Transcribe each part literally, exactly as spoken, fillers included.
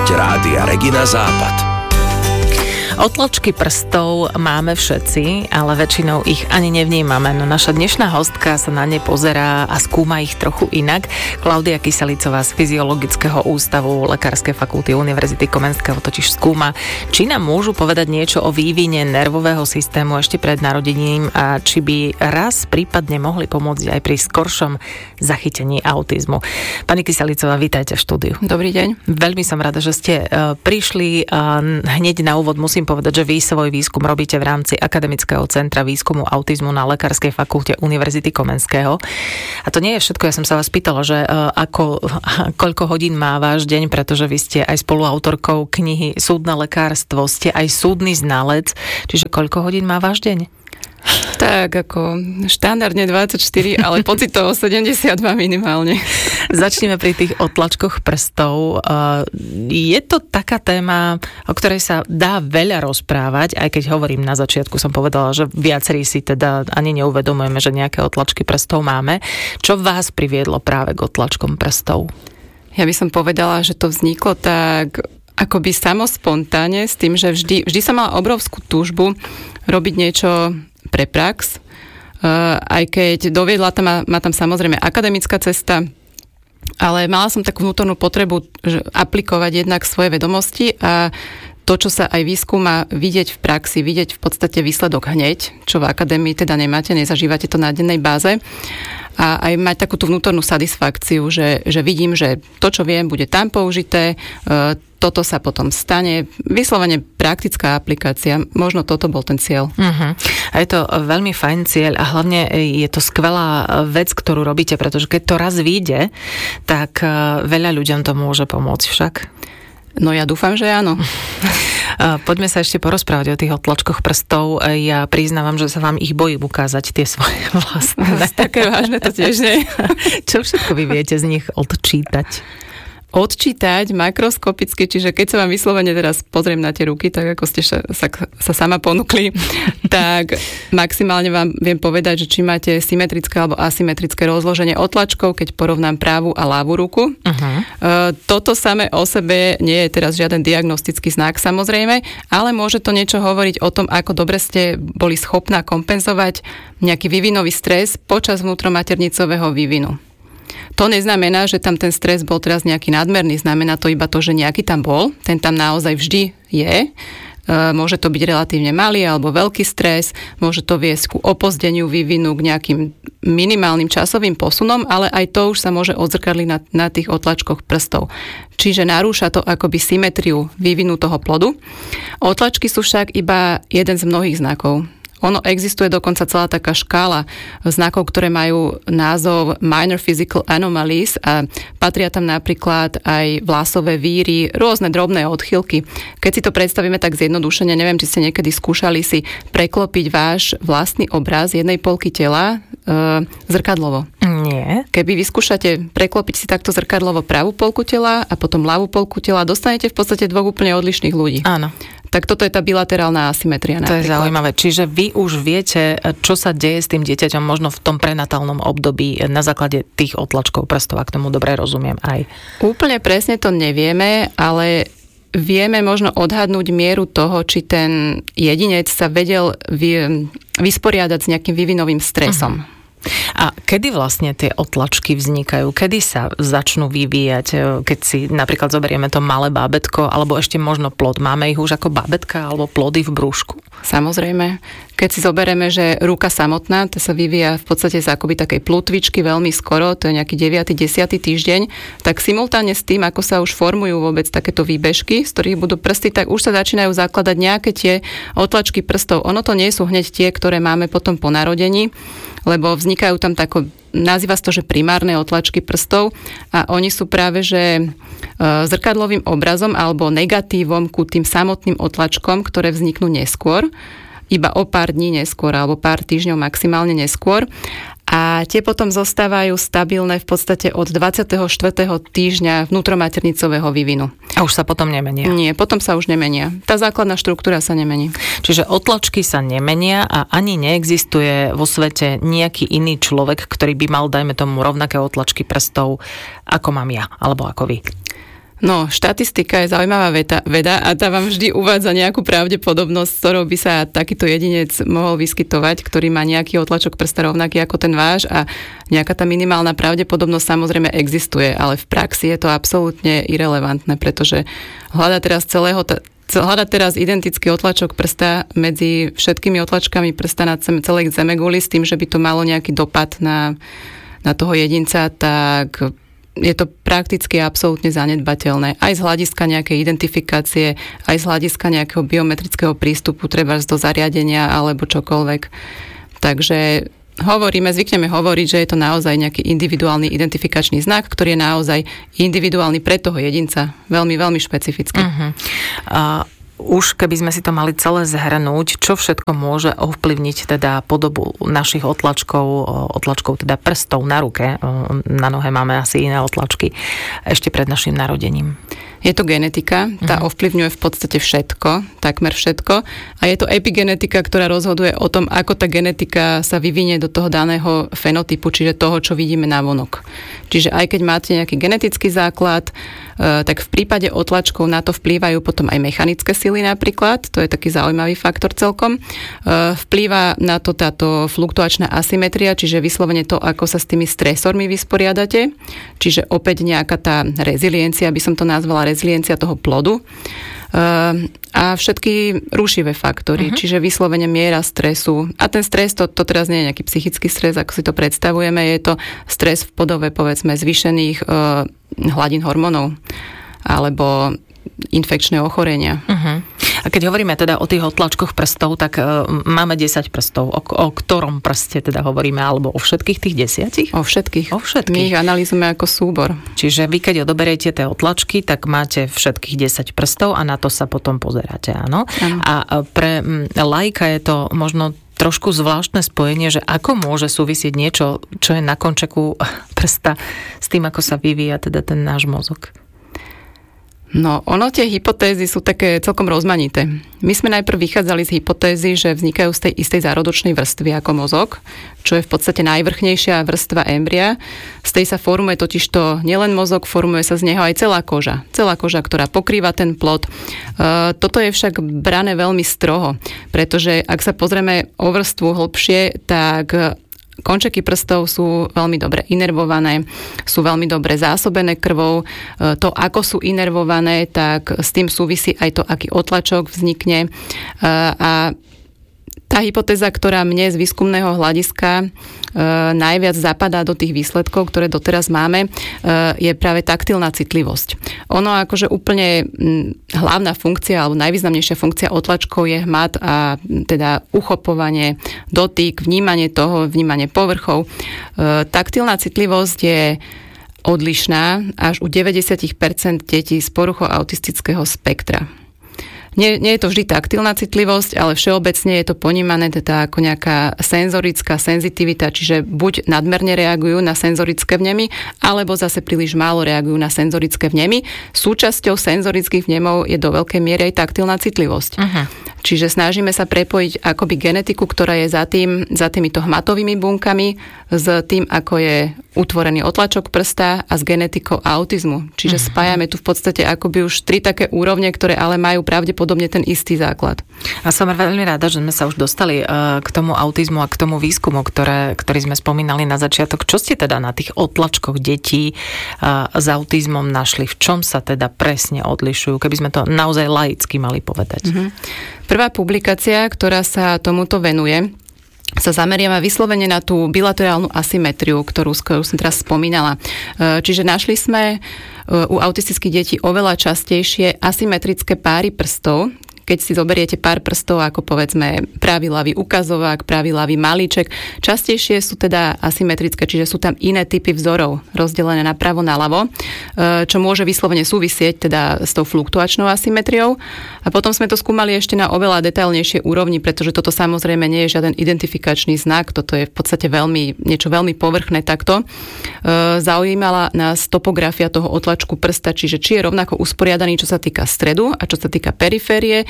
Rádia Regina Západ. Otlačky prstov máme všetci, ale väčšinou ich ani nevnímame. No naša dnešná hostka sa na ne pozerá a skúma ich trochu inak. Klaudia Kyselicová z Fyziologického ústavu Lekárskej fakulty Univerzity Komenského totiž skúma, či nám môžu povedať niečo o vývine nervového systému ešte pred narodením a či by raz prípadne mohli pomôcť aj pri skoršom zachytení autizmu. Pani Kyselicová, vítajte v štúdiu. Dobrý deň. Veľmi som rada, že ste uh, prišli. Uh, hneď na úvod musím povedať, že vy svoj výskum robíte v rámci Akademického centra výskumu autizmu na Lekárskej fakulte Univerzity Komenského. A to nie je všetko. Ja som sa vás pýtala, že uh, ako, koľko hodín má váš deň, pretože vy ste aj spoluautorkou knihy Súdne lekárstvo, ste aj súdny znalec, čiže koľko hodín má váš deň? Tak, ako štandardne dvadsaťštyri, ale pocitovo sedemdesiatdva minimálne. Začneme pri tých otlačkoch prstov. Je to taká téma, o ktorej sa dá veľa rozprávať, aj keď hovorím na začiatku, som povedala, že viacerí si teda ani neuvedomujeme, že nejaké otlačky prstov máme. Čo vás priviedlo práve k otlačkom prstov? Ja by som povedala, že to vzniklo tak akoby samospontánne s tým, že vždy, vždy som mala obrovskú túžbu robiť niečo pre prax, uh, aj keď doviedla tam, ma, ma tam samozrejme akademická cesta, ale mala som takú vnútornú potrebu že aplikovať jednak svoje vedomosti a to, čo sa aj výskúma, vidieť v praxi, vidieť v podstate výsledok hneď, čo v akadémii teda nemáte, nezažívate to na dennej báze. A aj mať takú tú vnútornú satisfakciu, že, že vidím, že to, čo viem, bude tam použité, toto sa potom stane. Vyslovene praktická aplikácia, možno toto bol ten cieľ. Uh-huh. A je to veľmi fajn cieľ a hlavne je to skvelá vec, ktorú robíte, pretože keď to raz vyjde, tak veľa ľuďom to môže pomôcť však. No ja dúfam, že áno. Poďme sa ešte porozprávať o tých otlačkoch prstov. Ja priznávam, že sa vám ich bojím ukázať, tie svoje vlastné. Také vážne to tiež nie. Čo všetko vy viete z nich odčítať? Odčítať makroskopicky, čiže keď sa vám vyslovene teraz pozriem na tie ruky, tak ako ste sa, sa, sa sama ponúkli, tak maximálne vám viem povedať, že či máte symetrické alebo asymetrické rozloženie otlačkov, keď porovnám pravú a ľavú ruku. Uh-huh. Toto samé o sebe nie je teraz žiaden diagnostický znak, samozrejme, ale môže to niečo hovoriť o tom, ako dobre ste boli schopná kompenzovať nejaký vývinový stres počas vnútromaternicového vývinu. To neznamená, že tam ten stres bol teraz nejaký nadmerný, znamená to iba to, že nejaký tam bol, ten tam naozaj vždy je. E, môže to byť relatívne malý alebo veľký stres, môže to viesť ku opozdeniu vývinu, k nejakým minimálnym časovým posunom, ale aj to už sa môže odzrkadliť na, na tých otlačkoch prstov. Čiže narúša to akoby symetriu vývinu toho plodu. Otlačky sú však iba jeden z mnohých znakov. Ono existuje dokonca celá taká škála znakov, ktoré majú názov Minor Physical Anomalies a patria tam napríklad aj vlasové víry, rôzne drobné odchýlky. Keď si to predstavíme tak zjednodušene, neviem, či ste niekedy skúšali si preklopiť váš vlastný obraz jednej polky tela e, zrkadlovo. Nie. Keby vyskúšate preklopiť si takto zrkadlovo pravú polku tela a potom ľavú polku tela, dostanete v podstate dvoch úplne odlišných ľudí. Áno. Tak toto je tá bilaterálna asymetria. To napríklad. Je zaujímavé. Čiže vy už viete, čo sa deje s tým dieťaťom možno v tom prenatálnom období na základe tých otlačkov prstov, ak tomu dobre rozumiem aj. Úplne presne to nevieme, ale vieme možno odhadnúť mieru toho, či ten jedinec sa vedel vy, vysporiadať s nejakým vývinovým stresom. Uh-huh. A kedy vlastne tie otlačky vznikajú? Kedy sa začnú vyvíjať? Keď si napríklad zoberieme to malé bábätko, alebo ešte možno plod. Máme ich už ako bábätka alebo plody v brúšku? Samozrejme. Keď si zoberieme, že ruka samotná, to sa vyvíja v podstate z akoby takej plutvičky veľmi skoro, to je nejaký deviaty desiaty týždeň, tak simultánne s tým, ako sa už formujú vôbec takéto výbežky, z ktorých budú prsty, tak už sa začínajú zakladať nejaké tie otlačky prstov. Ono to nie sú hneď tie, ktoré máme potom po narodení, lebo vznikajú tam tako, nazýva sa to, že primárne otlačky prstov a oni sú práve, že zrkadlovým obrazom alebo negatívom ku tým samotným otlačkom, ktoré vzniknú neskôr, iba o pár dní neskôr alebo pár týždňov maximálne neskôr. A tie potom zostávajú stabilné v podstate od dvadsiateho štvrtého týždňa vnútromaternicového vývinu. A už sa potom nemenia? Nie, potom sa už nemenia. Tá základná štruktúra sa nemení. Čiže otlačky sa nemenia a ani neexistuje vo svete nejaký iný človek, ktorý by mal, dajme tomu, rovnaké otlačky prstov, ako mám ja, alebo ako vy. No, štatistika je zaujímavá veda, veda a tá vám vždy uvádza nejakú pravdepodobnosť, s ktorou by sa takýto jedinec mohol vyskytovať, ktorý má nejaký otlačok prsta rovnaký ako ten váš a nejaká tá minimálna pravdepodobnosť samozrejme existuje, ale v praxi je to absolútne irelevantné, pretože hľada teraz celého t- hľada teraz identický otlačok prsta medzi všetkými otlačkami prsta na celej zemeguli s tým, že by to malo nejaký dopad na, na toho jedinca, tak je to prakticky absolútne zanedbateľné. Aj z hľadiska nejakej identifikácie, aj z hľadiska nejakého biometrického prístupu, treba do zariadenia alebo čokoľvek. Takže hovoríme, zvykneme hovoriť, že je to naozaj nejaký individuálny identifikačný znak, ktorý je naozaj individuálny pre toho jedinca. Veľmi, veľmi špecifický. Uh-huh. A už keby sme si to mali celé zhrnúť, čo všetko môže ovplyvniť teda podobu našich otlačkov, otlačkov teda prstov na ruke, na nohe máme asi iné otlačky, ešte pred našim narodením. Je to genetika, tá uh-huh. ovplyvňuje v podstate všetko, takmer všetko. A je to epigenetika, ktorá rozhoduje o tom, ako tá genetika sa vyvinie do toho daného fenotypu, čiže toho, čo vidíme navonok. Čiže aj keď máte nejaký genetický základ, tak v prípade otlačkov na to vplývajú potom aj mechanické sily napríklad, to je taký zaujímavý faktor celkom. Vplýva na to táto fluktuačná asymetria, čiže vyslovene to, ako sa s tými stresormi vysporiadate, čiže opäť nejaká tá reziliencia, by som to nazvala reziliencia toho plodu. A všetky rušivé faktory, uh-huh. čiže vyslovene miera stresu. A ten stres, to, to teraz nie je nejaký psychický stres, ako si to predstavujeme, je to stres v podobe, povedzme, zvýšených uh, hladín hormónov alebo infekčné ochorenia. Uh-huh. A keď hovoríme teda o tých otlačkoch prstov, tak uh, máme desať prstov. O, o ktorom prste teda hovoríme? Alebo o všetkých tých desiatich? O všetkých. O všetkých. My ich analýzujeme ako súbor. Čiže vy, keď odoberiete tie otlačky, tak máte všetkých desať prstov a na to sa potom pozeráte, áno? Ano. A pre laika je to možno trošku zvláštne spojenie, že ako môže súvisieť niečo, čo je na končeku prsta s tým, ako sa vyvíja teda ten náš mozog? No, ono, tie hypotézy sú také celkom rozmanité. My sme najprv vychádzali z hypotézy, že vznikajú z tej istej zárodočnej vrstvy ako mozog, čo je v podstate najvrchnejšia vrstva embria. Z tej sa formuje totižto nielen mozog, formuje sa z neho aj celá koža. Celá koža, ktorá pokrýva ten plod. Toto je však brané veľmi stroho, pretože ak sa pozrieme o vrstvu hlbšie, tak končeky prstov sú veľmi dobre inervované, sú veľmi dobre zásobené krvou. To, ako sú inervované, tak s tým súvisí aj to, aký otlačok vznikne. A tá hypotéza, ktorá mne z výskumného hľadiska e, najviac zapadá do tých výsledkov, ktoré doteraz máme, e, je práve taktilná citlivosť. Ono akože úplne m, hlavná funkcia alebo najvýznamnejšia funkcia otlačkov je hmat a teda uchopovanie, dotyk, vnímanie toho, vnímanie povrchov. E, taktilná citlivosť je odlišná až u deväťdesiat percent detí s poruchou autistického spektra. Nie, nie je to vždy taktilná citlivosť, ale všeobecne je to ponímané teda ako nejaká senzorická senzitivita, čiže buď nadmerne reagujú na senzorické vnemy, alebo zase príliš málo reagujú na senzorické vnemy. Súčasťou senzorických vnemov je do veľkej miery aj taktilná citlivosť. Uh-huh. Čiže snažíme sa prepojiť akoby genetiku, ktorá je za tým, za týmito hmatovými bunkami, s tým, ako je utvorený otlačok prsta a s genetikou autizmu. Čiže uh-huh. spájame tu v podstate akoby už tri také úrovne, ktoré ale majú pravdepodobne ten istý základ. A som veľmi rada, že sme sa už dostali k tomu autizmu a k tomu výskumu, ktoré, ktorý sme spomínali na začiatok. Čo ste teda na tých otlačkoch detí s autizmom našli? V čom sa teda presne odlišujú? Keby sme to naozaj laicky mali povedať. Uh-huh. Prvá publikácia, ktorá sa tomuto venuje, sa zameriava vyslovene na tú bilaterálnu asymetriu, ktorú, ktorú som teraz spomínala. Čiže našli sme u autistických detí oveľa častejšie asymetrické páry prstov. Keď si zoberiete pár prstov, ako povedzme pravý ľavý ukazovák, pravý ľavý malíček, častejšie sú teda asymetrické, čiže sú tam iné typy vzorov rozdelené na pravo, na ľavo, čo môže vyslovene súvisieť teda s tou fluktuačnou asymetriou. A potom sme to skúmali ešte na oveľa detailnejšej úrovni, pretože toto samozrejme nie je žiaden identifikačný znak, toto je v podstate veľmi, niečo veľmi povrchné takto. Zaujímala nás topografia toho otlačku prsta, čiže či je rovnako usporiadaný, čo sa týka stredu a čo sa týka periférie,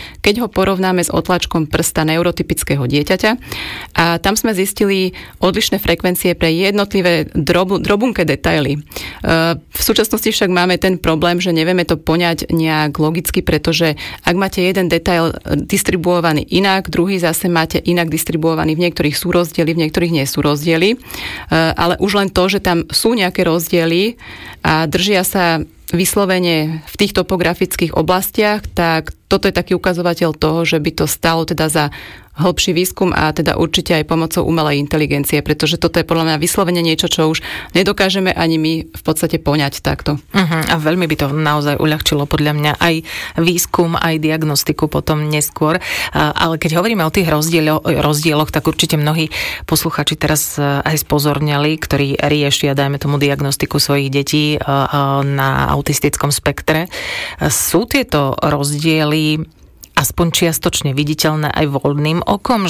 keď ho porovnáme s otlačkom prsta neurotypického dieťaťa. A tam sme zistili odlišné frekvencie pre jednotlivé drobu, drobunké detaily. V súčasnosti však máme ten problém, že nevieme to poňať nejak logicky, pretože ak máte jeden detail distribuovaný inak, druhý zase máte inak distribuovaný, v niektorých sú rozdiely, v niektorých nie sú rozdiely. Ale už len to, že tam sú nejaké rozdiely a držia sa vyslovene v tých topografických oblastiach, tak toto je taký ukazovateľ toho, že by to stalo teda za hĺbší výskum a teda určite aj pomocou umelej inteligencie, pretože toto je podľa mňa vyslovene niečo, čo už nedokážeme ani my v podstate poňať takto. Uh-huh. A veľmi by to naozaj uľahčilo podľa mňa aj výskum, aj diagnostiku potom neskôr. Ale keď hovoríme o tých rozdieloch, rozdieloch tak určite mnohí posluchači teraz aj spozornili, ktorí riešia, dajme tomu, diagnostiku svojich detí na autistickom spektre. Sú tieto rozdiely aspoň čiastočne viditeľné aj voľným okom,